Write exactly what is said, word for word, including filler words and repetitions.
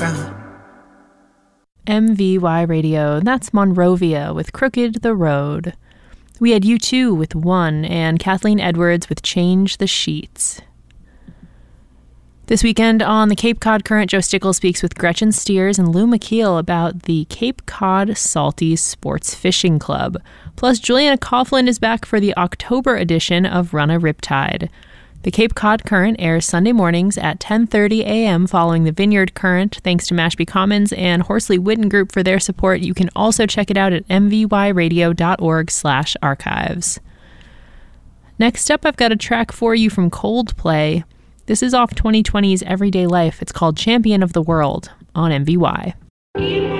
ground. M V Y Radio, that's Monrovia with Crooked the Road. We had U two with One and Kathleen Edwards with Change the Sheets. This weekend on the Cape Cod Current, Joe Stickle speaks with Gretchen Steers and Lou McKeel about the Cape Cod Salties Sports Fishing Club. Plus, Juliana Coughlin is back for the October edition of Run a Riptide. The Cape Cod Current airs Sunday mornings at ten thirty a.m. following the Vineyard Current. Thanks to Mashpee Commons and Horsley Witten Group for their support. You can also check it out at m v y radio dot org slash archives. Next up, I've got a track for you from Coldplay. This is off twenty twenty's Everyday Life. It's called Champion of the World on M V Y.